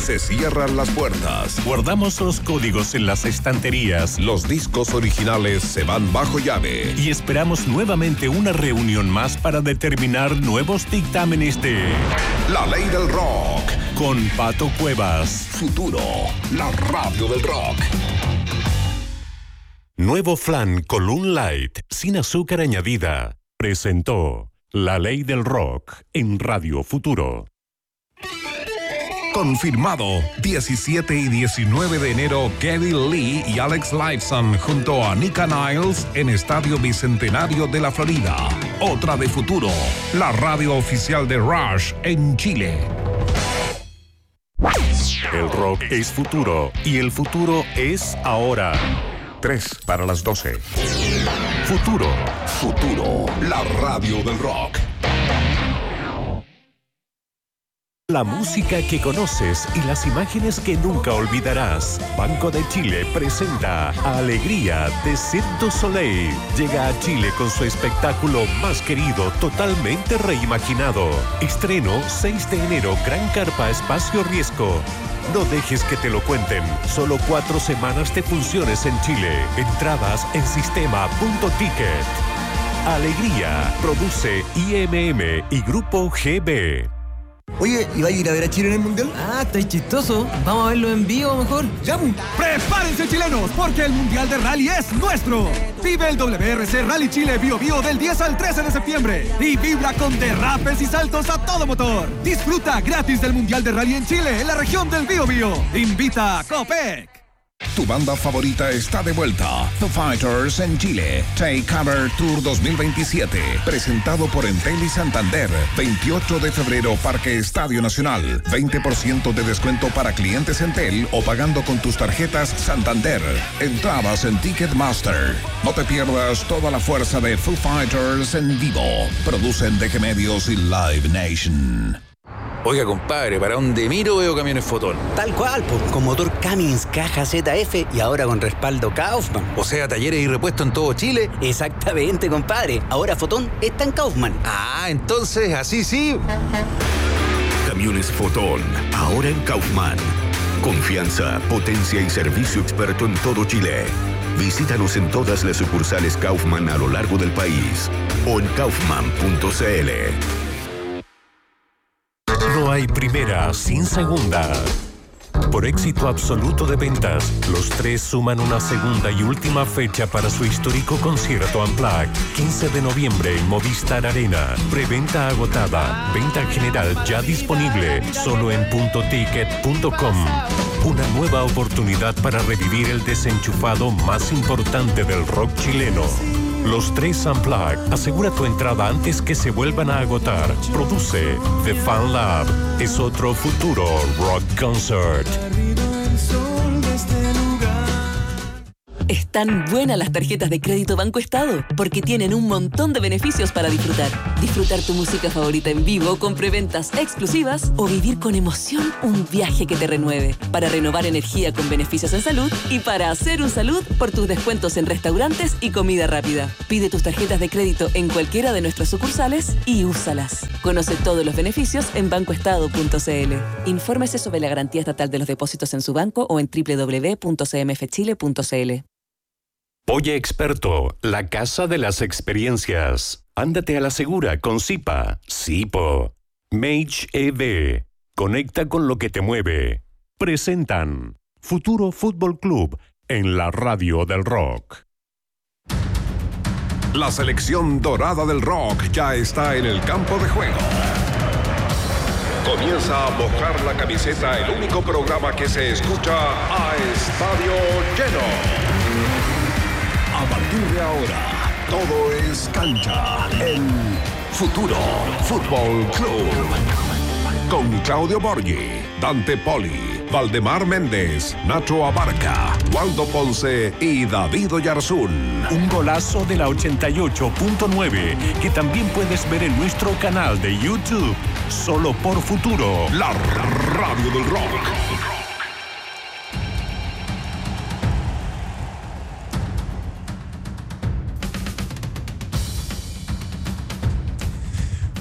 Se cierran las puertas. Guardamos los códigos en las estanterías. Los discos originales se van bajo llave. Y esperamos nuevamente una reunión más para determinar nuevos dictámenes de La Ley del Rock. Con Pato Cuevas. Futuro, la radio del rock. Nuevo flan Column Light, sin azúcar añadida, presentó La Ley del Rock en Radio Futuro. Confirmado, 17 y 19 de enero, Geddy Lee y Alex Lifeson junto a Nika Niles en Estadio Bicentenario de la Florida. Otra de Futuro, la radio oficial de Rush en Chile. El rock es futuro y el futuro es ahora. 3 para las 12. Futuro. Futuro, la radio del rock. La música que conoces y las imágenes que nunca olvidarás. Banco de Chile presenta Alegría de Cirque du Soleil. Llega a Chile con su espectáculo más querido, totalmente reimaginado. Estreno 6 de enero, Gran Carpa Espacio Riesgo. No dejes que te lo cuenten. Solo 4 semanas de funciones en Chile. Entradas en sistema.ticket. Alegría. Produce IMM y Grupo GB. Oye, ¿y va a ir a ver a Chile en el Mundial? Ah, estáis chistoso. Vamos a verlo en vivo mejor. ¡Ya! ¡Prepárense, chilenos! Porque el Mundial de Rally es nuestro. Vive el WRC Rally Chile Bio Bio del 10 al 13 de septiembre. Y vibra con derrapes y saltos a todo motor. Disfruta gratis del Mundial de Rally en Chile, en la región del Bio Bio. Invita a Copec. Tu banda favorita está de vuelta. Foo Fighters en Chile. Take Cover Tour 2027. Presentado por Entel y Santander. 28 de febrero, Parque Estadio Nacional. 20% de descuento para clientes Entel o pagando con tus tarjetas Santander. Entradas en Ticketmaster. No te pierdas toda la fuerza de Foo Fighters en vivo. Producen DG Medios y Live Nation. Oiga, compadre, para donde miro veo camiones Fotón. Tal cual, con motor Cummins caja ZF y ahora con respaldo Kaufman. O sea, talleres y repuestos en todo Chile. Exactamente, compadre. Ahora Fotón está en Kaufman. Ah, entonces, así sí. Camiones Fotón, ahora en Kaufman. Confianza, potencia y servicio experto en todo Chile. Visítanos en todas las sucursales Kaufman a lo largo del país o en kaufman.cl. No hay primera sin segunda. Por éxito absoluto de ventas, los tres suman una segunda y última fecha para su histórico concierto Unplugged. 15 de noviembre en Movistar Arena. Preventa agotada. Venta general ya disponible. Solo en puntoticket.com. Una nueva oportunidad para revivir el desenchufado más importante del rock chileno. Los tres Unplugged. Asegura tu entrada antes que se vuelvan a agotar. Produce The Fan Lab. Es otro futuro rock concert. Están buenas las tarjetas de crédito Banco Estado porque tienen un montón de beneficios para disfrutar. Disfrutar tu música favorita en vivo con preventas exclusivas o vivir con emoción un viaje que te renueve. Para renovar energía con beneficios en salud y para hacer un salud por tus descuentos en restaurantes y comida rápida. Pide tus tarjetas de crédito en cualquiera de nuestras sucursales y úsalas. Conoce todos los beneficios en bancoestado.cl. Infórmese sobre la garantía estatal de los depósitos en su banco o en www.cmfchile.cl. Oye Experto, la casa de las experiencias. Ándate a la segura con Zipa. Zipo. Mage EV. Conecta con lo que te mueve. Presentan Futuro Fútbol Club en la radio del rock. La selección dorada del rock ya está en el campo de juego. Comienza a mojar la camiseta, el único programa que se escucha a estadio lleno. A partir de ahora, todo es cancha en Futuro Fútbol Club. Con Claudio Borghi, Dante Poli, Valdemar Méndez, Nacho Abarca, Waldo Ponce y David Oyarzún. Un golazo de la 88.9 que también puedes ver en nuestro canal de YouTube. Solo por Futuro, la radio del rock.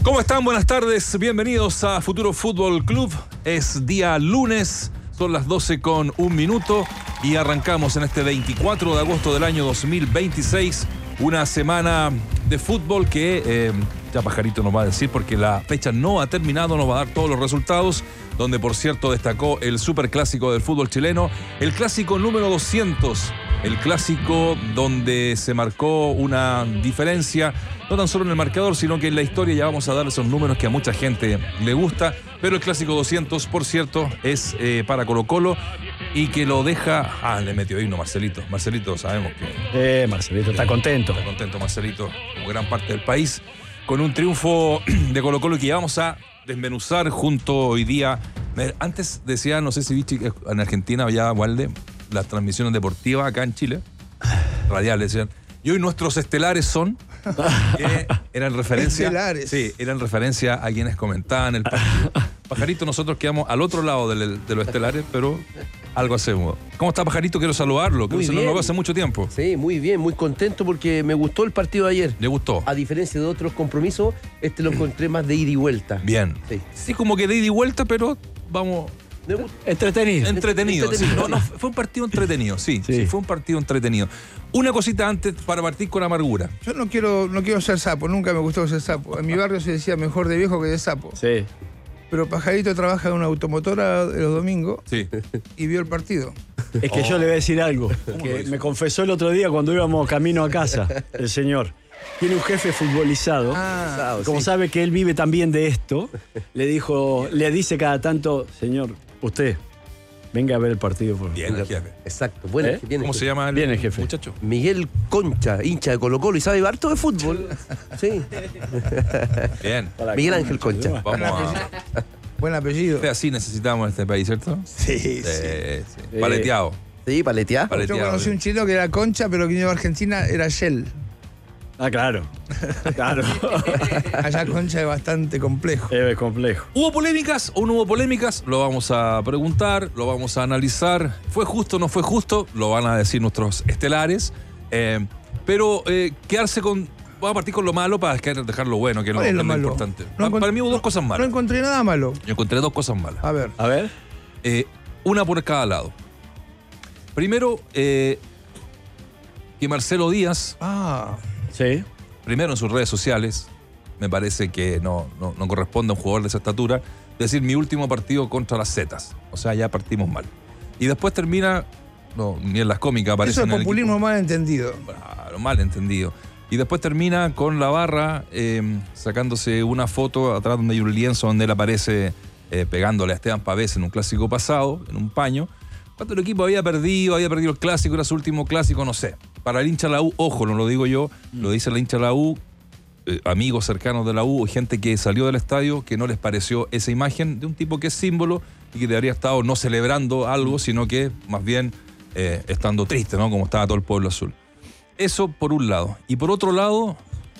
¿Cómo están? Buenas tardes, bienvenidos a Futuro Fútbol Club. Es día lunes, son las 12:01 y arrancamos en este 24 de agosto del año 2026, una semana de fútbol que ya Pajarito nos va a decir porque la fecha no ha terminado, nos va a dar todos los resultados, donde por cierto destacó el superclásico del fútbol chileno, el clásico número 200, el clásico donde se marcó una diferencia, no tan solo en el marcador, sino que en la historia. Ya vamos a dar esos números que a mucha gente le gusta, pero el clásico 200, por cierto, es para Colo-Colo y que lo deja... le metió himno Marcelito. Marcelito, sabemos que... Marcelito está contento. Está contento Marcelito, como gran parte del país, con un triunfo de Colo-Colo que ya vamos a desmenuzar junto hoy día. Antes decía, no sé si viste que en Argentina había, Walde, las transmisiones deportivas acá en Chile, radiales, decían, y hoy nuestros estelares son, que eran referencia, estelares. Sí, eran referencia a quienes comentaban el partido. Pajarito, nosotros quedamos al otro lado de los estelares, pero algo hacemos. ¿Cómo está, Pajarito? Quiero saludarlo, que no lo veo hace mucho tiempo. Sí, muy bien, muy contento porque me gustó el partido de ayer. ¿Le gustó? A diferencia de otros compromisos, lo encontré más de ida y vuelta. Bien. Sí, como que de ida y vuelta, pero vamos... Entretenido. Sí. No, fue un partido entretenido, sí, fue un partido entretenido. Una cosita antes para partir con amargura. Yo no quiero ser sapo, nunca me gustó ser sapo. En mi barrio se decía mejor de viejo que de sapo. Sí. Pero Pajarito trabaja en una automotora los domingos sí. Y vio el partido. Es que yo le voy a decir algo, que me confesó el otro día cuando íbamos camino a casa, el señor. Tiene un jefe futbolizado, como sabe que él vive también de esto, le dice cada tanto, señor, usted, venga a ver el partido. Bien, el jefe. Exacto. Bueno, ¿Cómo se llama el jefe? Muchacho? Miguel Concha, hincha de Colo-Colo y sabe harto de fútbol. Sí. Bien. Miguel Ángel Concha. Buen apellido. Así necesitamos en este país, ¿cierto? Sí. Paleteado. Sí, paleteado. Yo conocí un chileno que era Concha, pero que vino a Argentina era Shell. Ah, claro. Allá Concha es bastante complejo. Es complejo. ¿Hubo polémicas o no hubo polémicas? Lo vamos a preguntar, lo vamos a analizar. ¿Fue justo o no fue justo? Lo van a decir nuestros estelares. Pero quedarse con... Voy a partir con lo malo para dejar lo bueno, que es lo importante. Para mí hubo dos cosas malas. No encontré nada malo. Yo encontré dos cosas malas. A ver. Una por cada lado. Primero, que Marcelo Díaz... Sí. Primero en sus redes sociales, me parece que no corresponde a un jugador de esa estatura decir mi último partido contra las Zetas. O sea, ya partimos mal. Y después termina, ni en las cómicas aparece. Eso es populismo mal entendido. Claro, mal entendido. Y después termina con la barra sacándose una foto atrás donde hay un lienzo donde él aparece pegándole a Esteban Pavés en un clásico pasado, en un paño. Cuando el equipo había perdido el clásico, era su último clásico, no sé. Para el hincha de la U, ojo, no lo digo yo, lo dice el hincha de la U, amigos cercanos de la U, gente que salió del estadio, que no les pareció esa imagen de un tipo que es símbolo y que debería estar no celebrando algo, sino que más bien estando triste, ¿no? Como estaba todo el pueblo azul. Eso por un lado. Y por otro lado,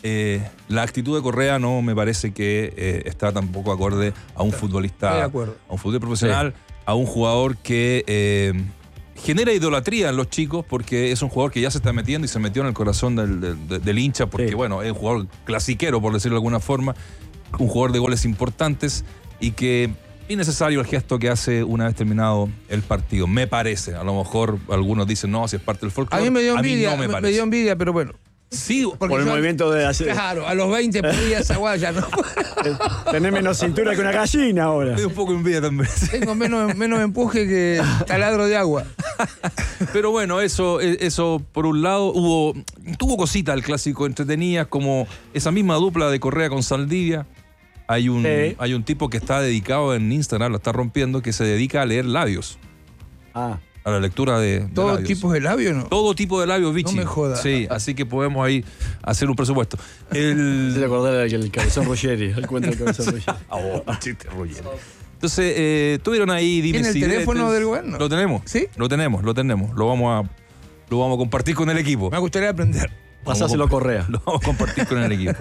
la actitud de Correa no me parece que está tampoco acorde a un futbolista, a un futbolista profesional, a un jugador que... genera idolatría en los chicos porque es un jugador que ya se está metiendo y se metió en el corazón del hincha porque, bueno, es un jugador clasiquero, por decirlo de alguna forma, un jugador de goles importantes y que es necesario el gesto que hace una vez terminado el partido. Me parece. A lo mejor algunos dicen, no, si es parte del folclore. A mí me dio envidia, no me parece. Me dio envidia, pero bueno. Sí, por el movimiento de hacer. Claro, a los 20 podía esa guaya, ¿no? Tenés menos cintura que una gallina ahora. Tengo un poco de envidia también. Tengo menos empuje que taladro de agua. Pero bueno, eso por un lado, tuvo cositas el clásico entretenidas, como esa misma dupla de Correa con Saldivia. Hay un tipo que está dedicado en Instagram, lo está rompiendo, que se dedica a leer labios. A la lectura de ¿Todo labios. tipo de labios, no? Todo tipo de labios, Vichy. No me jodas. Sí, así que podemos ahí hacer un presupuesto. Se acordar del Cabezón Ruggeri, el cuento del Cabezón Ruggeri. Chiste Ruggeri. Entonces, tuvieron ahí ¿Tiene el teléfono del gobierno? Lo tenemos. ¿Sí? Lo tenemos. Lo vamos a compartir con el equipo. Me gustaría aprender. Pasáselo a Correa. Lo vamos a compartir con el equipo.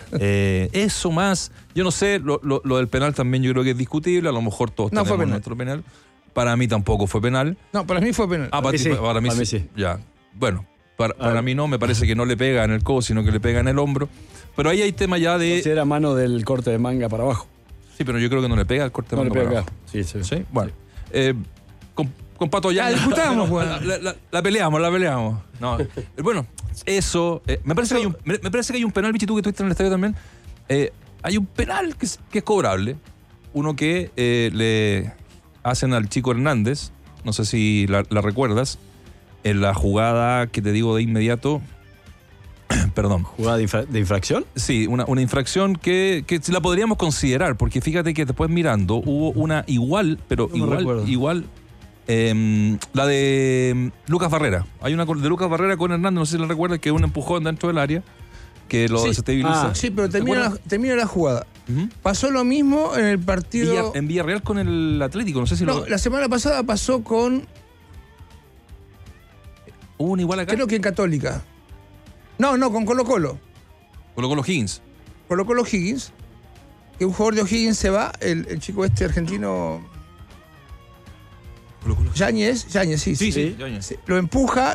Eso más, yo no sé, lo del penal también yo creo que es discutible. A lo mejor todos tenemos nuestro penal. Para mí tampoco fue penal. No, para mí fue penal. Para mí sí. Sí. Ya. Bueno, Para mí no, me parece que no le pega en el codo, sino que le pega en el hombro. Pero ahí hay tema ya de... Si era mano del corte de manga para abajo. Sí, pero yo creo que no le pega el corte de manga para abajo. Sí. ¿Sí? Bueno. Con Pato ya... discutamos, la peleamos. No. Bueno, eso... me parece que hay un penal, Vichy, tú que estuviste en el estadio también. Hay un penal que es cobrable. Uno que le hacen al Chico Hernández. No sé si la recuerdas. En la jugada que te digo de inmediato... Perdón. ¿Jugada de infracción? Sí, una infracción que la podríamos considerar, porque fíjate que después mirando hubo una igual, pero igual, la de Lucas Barrera. Hay una de Lucas Barrera con Hernández, no sé si la recuerdas, que es un empujón dentro del área, que lo desestabiliza. Sí, pero termina la jugada. Pasó lo mismo en el partido... En Villarreal con el Atlético, no sé si la semana pasada pasó con... ¿Hubo una igual acá? Creo que en Católica. No, con Colo-Colo. Colo-Colo Higgins. Colo-Colo Higgins. Que un jugador de O'Higgins se va, el chico argentino... Yáñez, sí. Yáñez. Lo empuja...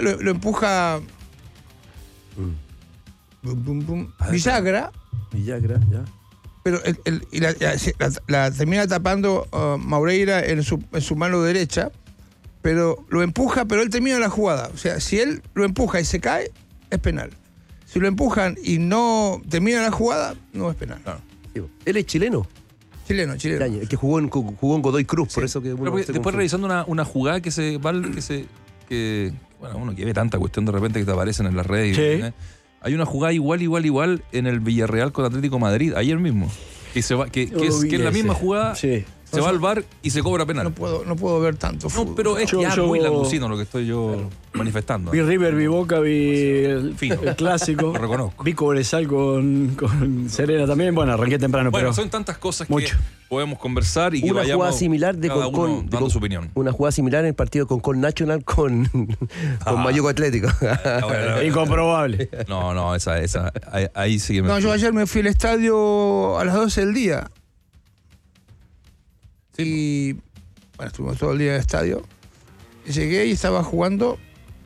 Villagra, ya. Pero la termina tapando Maureira en su mano derecha, pero lo empuja, pero él termina la jugada. O sea, si él lo empuja y se cae, es penal. Si lo empujan y no termina la jugada, no es penal. Claro. ¿Él es chileno? Chileno. El que jugó en Godoy Cruz, por eso que... Después revisando una jugada bueno, uno que ve tanta cuestión de repente que te aparecen en las redes. Sí. Hay una jugada igual en el Villarreal con Atlético Madrid, ayer mismo. Que es la misma jugada, se va al VAR y se cobra penal. No puedo ver tanto fútbol. No, pero es muy langusino lo que estoy yo manifestando. Vi River, vi Boca, vi el clásico. Lo reconozco. Vi Cobresal con Serena también. Bueno, arranqué temprano, pero... Bueno, son tantas cosas que podemos conversar y que una vayamos jugada similar de cada uno dando su opinión. Una jugada similar en el partido con Col National con Mayoco Atlético. Incomprobable. No, esa ahí sí que me... No, yo ayer me fui al estadio a las 12 del día. Sí. Y bueno, estuvimos todo el día en el estadio. Y llegué y estaba jugando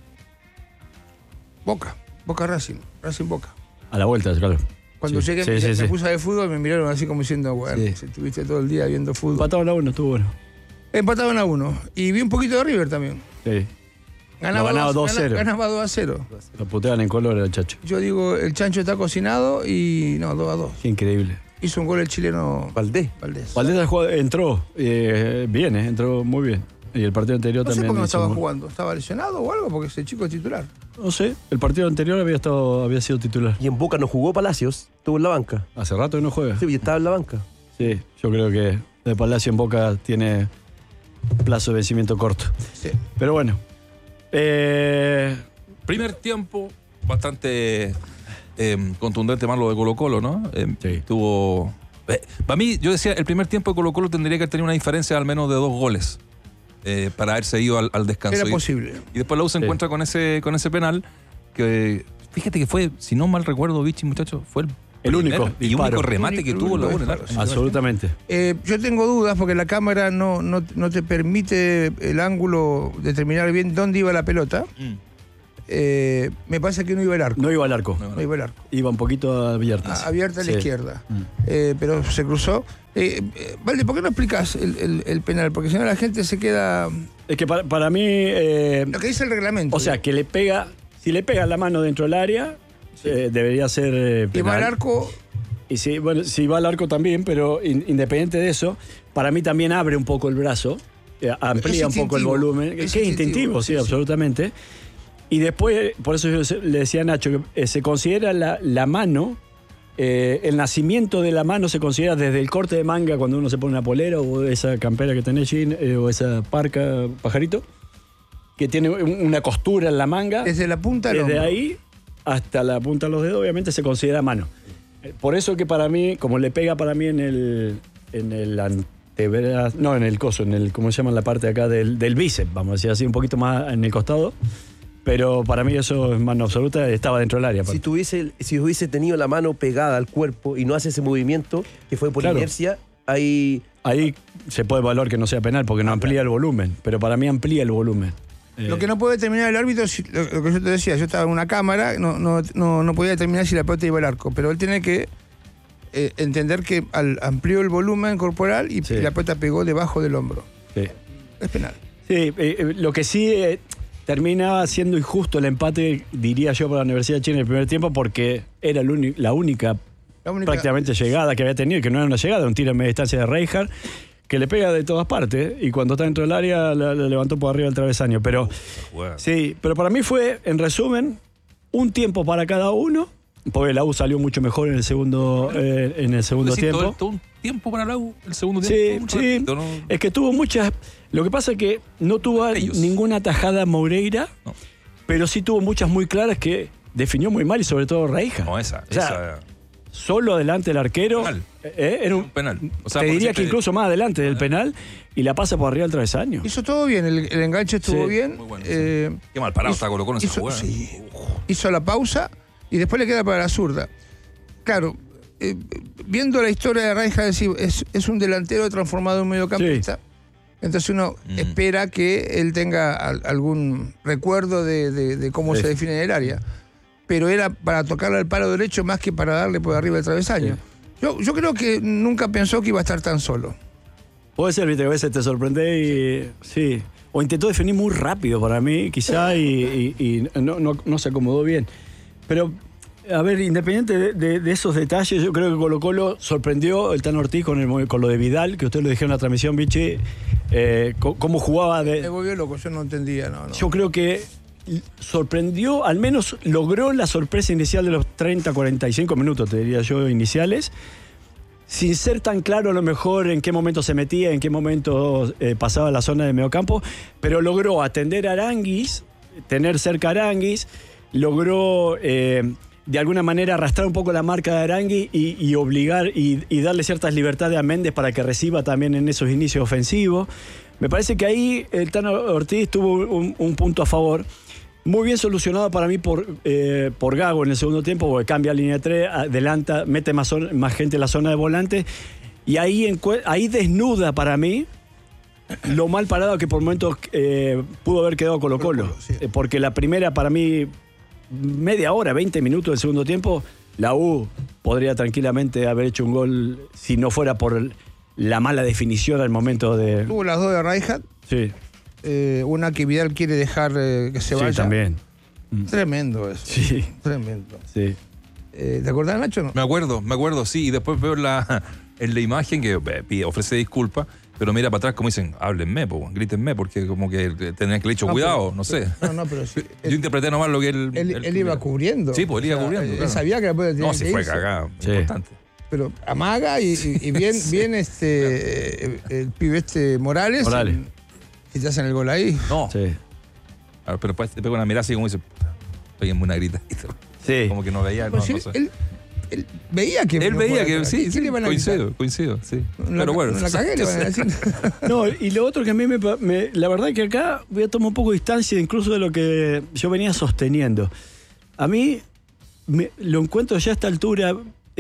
Boca Racing Boca. A la vuelta, claro. Cuando llegué me puse de fútbol, me miraron así como diciendo, bueno, si estuviste todo el día viendo fútbol. Empataban a 1, estuvo bueno. Empataban a 1. Y vi un poquito de River también. Sí. Ganaba 2-0. Ganaba 2-0. Lo putean en color el Chacho. Yo digo, el chancho está cocinado y no, 2-2. Qué increíble. Hizo un gol el chileno Valdés entró bien, entró muy bien. Y el partido anterior también. No sé por qué no estaba jugando. ¿Estaba lesionado o algo? Porque ese chico es titular. No sé, el partido anterior había sido titular. Y en Boca no jugó Palacios, estuvo en la banca. Hace rato que no juega. Sí, y estaba en la banca. Sí, yo creo que de Palacio en Boca tiene plazo de vencimiento corto. Sí. Pero bueno. Primer tiempo bastante contundente más lo de Colo-Colo, ¿no? Tuvo... para mí, yo decía, el primer tiempo de Colo-Colo tendría que tener una diferencia al menos de 2 goles para haberse ido al descanso. Era posible. Y después la U se encuentra con ese penal que, fíjate que fue, si no mal recuerdo, Vichy, muchachos, fue el único remate que tuvo la U en el arco. Absolutamente. Yo tengo dudas porque la cámara no te permite el ángulo determinar bien dónde iba la pelota. Me parece que no iba al arco. No iba al arco. No iba al arco. Iba un poquito abierta. Abierta a la izquierda. Pero se cruzó. Valde, ¿por qué no explicas el penal? Porque si no la gente se queda... Es que para mí... lo que dice el reglamento. O sea, que le pega... Si le pega la mano dentro del área, debería ser penal. ¿Y va al arco? Y si va al arco también, pero independiente de eso, para mí también abre un poco el brazo, amplía un poco el volumen. Es instintivo, sí, absolutamente. Y después, por eso yo le decía a Nacho, que se considera la mano, el nacimiento de la mano se considera desde el corte de manga cuando uno se pone una polera o esa campera que tenés, Jean, o esa parca, pajarito, que tiene una costura en la manga. Desde la punta del Desde hombro. ahí hasta la punta de los dedos, obviamente se considera mano. Por eso que para mí, como le pega para mí en el antebrazo, no, en el coso, ¿cómo se llama? La parte de acá del bíceps, vamos a decir así, un poquito más en el costado. Pero para mí eso es mano absoluta, estaba dentro del área. Si hubiese tenido la mano pegada al cuerpo y no hace ese movimiento, que fue por inercia, ahí se puede evaluar que no sea penal porque no amplía el volumen, pero para mí amplía el volumen. Lo que no puede determinar el árbitro, lo que yo te decía, yo estaba en una cámara, no podía determinar si la pelota iba al arco, pero él tiene que entender que amplió el volumen corporal y la pelota pegó debajo del hombro. Sí. Es penal. Sí, lo que sí terminaba siendo injusto el empate, diría yo, para la Universidad de Chile en el primer tiempo, porque era la única prácticamente llegada que había tenido, que no era una llegada, un tiro en media distancia de Reinhardt, que le pega de todas partes, y cuando está dentro del área la levantó por arriba del travesaño. Pero sí, pero para mí fue, en resumen, un tiempo para cada uno, porque la U salió mucho mejor en el segundo tiempo. ¿Todo un tiempo para la U? ¿El segundo tiempo? Sí, ratito, ¿no? Es que tuvo muchas... Lo que pasa es que no tuvo ninguna tajada Moreira, pero sí tuvo muchas muy claras que definió muy mal, y sobre todo Reinhardt. No, esa. Solo delante del arquero. Era un penal. O sea, te diría que incluso más adelante del penal, y la pasa por arriba del travesaño. Hizo todo bien, el enganche estuvo bien. Muy bueno, qué mal parado está Colo-Colo en esa jugada. Sí, hizo la pausa y después le queda para la zurda. Claro, viendo la historia de Reinhardt, es un delantero transformado en un mediocampista. Sí. Entonces uno espera que él tenga algún recuerdo de cómo se define en el área. Pero era para tocarle al palo derecho más que para darle por arriba del travesaño. Sí. Yo creo que nunca pensó que iba a estar tan solo. Puede ser, viste, que a veces te sorprende y sí. O intentó definir muy rápido para mí, quizá, y no se acomodó bien. Pero, a ver, independiente de esos detalles, yo creo que Colo-Colo sorprendió el Tano Ortiz con lo de Vidal, que ustedes lo dijeron en la transmisión, Vichy, cómo jugaba. Me volvió loco, yo no entendía. No. Yo creo que sorprendió, al menos logró la sorpresa inicial de los 30-45 minutos, te diría yo, iniciales, sin ser tan claro a lo mejor en qué momento se metía, en qué momento pasaba la zona de mediocampo, pero logró atender a Aranguis, tener cerca a Aranguis, logró de alguna manera arrastrar un poco la marca de Arangui y obligar y darle ciertas libertades a Méndez para que reciba también en esos inicios ofensivos. Me parece que ahí el Tano Ortiz tuvo un punto a favor. Muy bien solucionado para mí por Gago en el segundo tiempo, porque cambia línea 3, adelanta, mete más gente en la zona de volante, y ahí desnuda para mí lo mal parado que por momentos pudo haber quedado Colo-Colo. Sí. Porque la primera, para mí, media hora, 20 minutos del segundo tiempo, la U podría tranquilamente haber hecho un gol si no fuera por la mala definición al momento de... Tuvo las dos de Reinhardt. Sí. Una que Vidal quiere dejar que se vaya. Sí, también. Tremendo eso. Sí. Tremendo. Sí. ¿Te acordás, Nacho? No? Me acuerdo, sí. Y después veo en la imagen que ofrece disculpas, pero mira para atrás como dicen, háblenme, grítenme, porque como que tenían que haberle hecho cuidado, no sé. No, pero sí. Yo interpreté nomás lo que él iba cubriendo. Sí, pues él iba cubriendo. Él sabía que la pelota tenía que irse. No, se fue cagado, importante. Pero amaga y bien el pibe Morales. Si te hacen el gol ahí. No. Sí. Pero después te pega una mirada así como dice, péguenme una grita. Sí. Como que no veía, no sé. Él veía que... Él veía que sí, ¿qué le van a coincido, sí. Pero bueno. La cagué, le van a decir. No, y lo otro que a mí la verdad es que acá voy a tomar un poco de distancia incluso de lo que yo venía sosteniendo. A mí lo encuentro ya a esta altura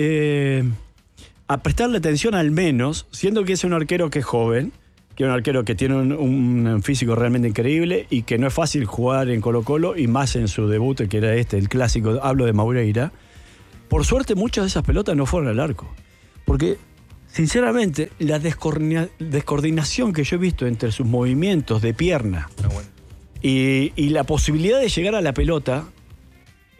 a prestarle atención al menos, siendo que es un arquero que es joven, que es un arquero que tiene un físico realmente increíble y que no es fácil jugar en Colo-Colo, y más en su debut, que era el clásico, hablo de Moreira. Por suerte muchas de esas pelotas no fueron al arco, porque sinceramente la descoordinación que yo he visto entre sus movimientos de pierna y la posibilidad de llegar a la pelota